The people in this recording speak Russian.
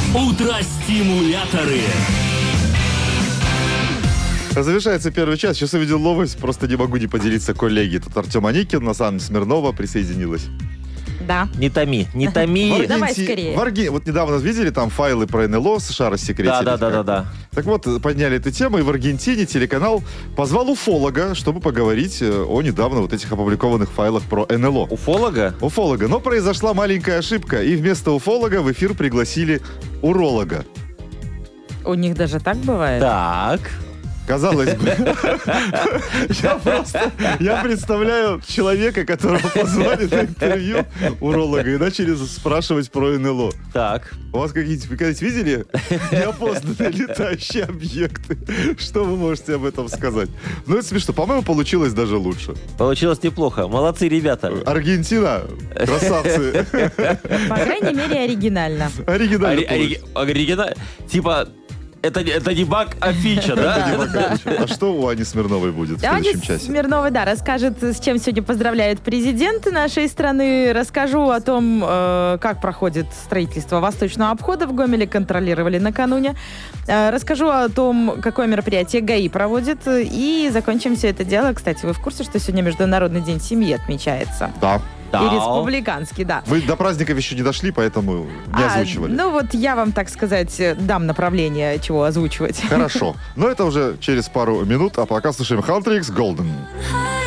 Утро-стимуляторы. Завершается первый час. Сейчас увидел новость, просто не могу не поделиться, коллеги. Тут Артем Аникин, Анна Смирнова присоединилась. Да. Не томи, не томи. Давай скорее. Вот недавно видели там файлы про НЛО, США рассекретили. Да. Так вот, подняли эту тему, и в Аргентине телеканал позвал уфолога, чтобы поговорить о недавно вот этих опубликованных файлах про НЛО. Уфолога? Уфолога. Но произошла маленькая ошибка, и вместо уфолога в эфир пригласили уролога. У них даже так бывает? Так. Казалось бы, я представляю человека, которого позвали на интервью уролога и начали спрашивать про НЛО. Так. У вас какие-нибудь, вы когда-нибудь видели неопознанные летающие объекты? Что вы можете об этом сказать? Ну, это смешно. По-моему, получилось даже лучше. Получилось неплохо. Молодцы, ребята. Аргентина, красавцы. По крайней мере, оригинально. Оригинально. Типа... Это не баг, а фича, да? А что у Ани Смирновой будет в следующем часе? Смирнова, расскажет, с чем сегодня поздравляют президенты нашей страны. Расскажу о том, как проходит строительство Восточного обхода в Гомеле, контролировали накануне. Расскажу о том, какое мероприятие ГАИ проводит. И закончим все это дело. Кстати, вы в курсе, что сегодня Международный день семьи отмечается? Да. И республиканский, да. Вы до праздников еще не дошли, поэтому не озвучивали. Ну вот я вам, так сказать, дам направление, чего озвучивать. Хорошо. Но это уже через пару минут, а пока слушаем Huntrix Golden.